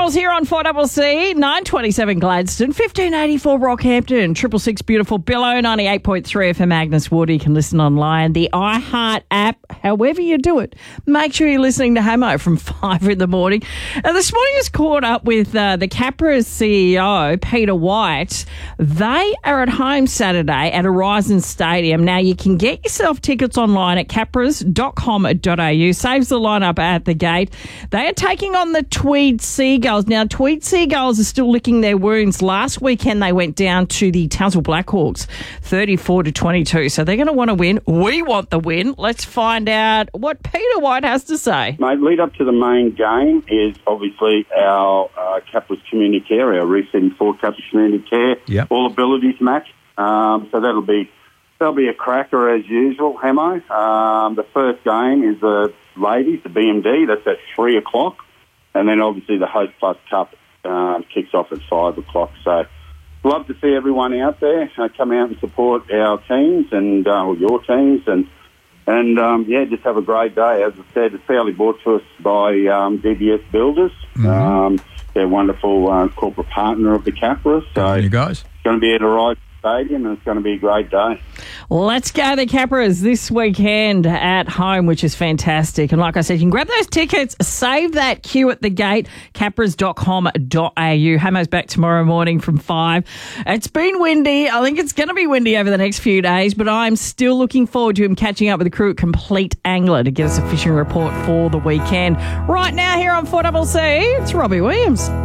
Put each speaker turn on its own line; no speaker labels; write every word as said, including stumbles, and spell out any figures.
Girls here on four C C, nine twenty-seven Gladstone, fifteen eighty-four Rockhampton, triple six beautiful Billow, ninety-eight point three for Magnus Wood. You can listen online, the iHeart app, however you do it. Make sure you're listening to Hamo from five in the morning. And this morning is caught up with uh, the Capras C E O, Peter White. They are at home Saturday at Horizon Stadium. Now, you can get yourself tickets online at capras dot com dot a u. Saves the lineup at the gate. They are taking on the Tweed Seagulls. Now, Tweed Seagulls are still licking their wounds. Last weekend, they went down to the Townsville Blackhawks, thirty-four to twenty-two. So they're going to want to win. We want the win. Let's find out what Peter White has to say.
Mate, lead up to the main game is obviously our uh, Capras Community Care, our Resetting for Capras Community Care,
yep.
All Abilities match. Um, so that'll be that'll be a cracker as usual, Hamo. Um, the first game is the ladies, the B M D. That's at three o'clock. And then obviously the Host Plus Cup um, kicks off at five o'clock. So love to see everyone out there uh, come out and support our teams and uh, your teams. And, and um, yeah, just have a great day. As I said, it's fairly brought to us by um, D B S Builders.
Mm-hmm.
Um, they're a wonderful uh, corporate partner of the Capras. So
you guys.
It's going to be at a right stadium and it's going to be a great day.
Let's go the Capras this weekend at home, which is fantastic. And like I said, you can grab those tickets, save that queue at the gate, capras dot com dot a u. Hamo's back tomorrow morning from five. It's been windy. I think it's going to be windy over the next few days, but I'm still looking forward to him catching up with the crew at Complete Angler to get us a fishing report for the weekend. Right now here on four C C, it's Robbie Williams.